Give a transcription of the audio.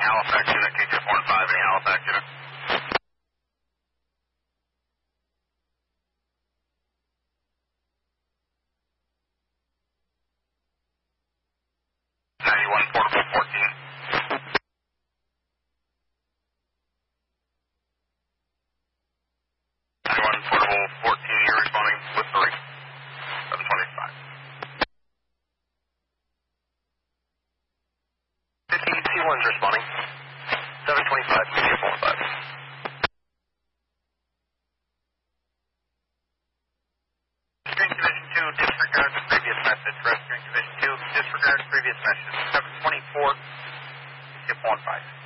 Halifax unit, K245, any Halifax unit? Portable 14. 91 Portable 14, you're responding with 3. 725. 15 C1's responding. 725, K245. Rescuing Division 2, disregard the previous message. Rescuing Division 2, disregard previous message. 724, K215.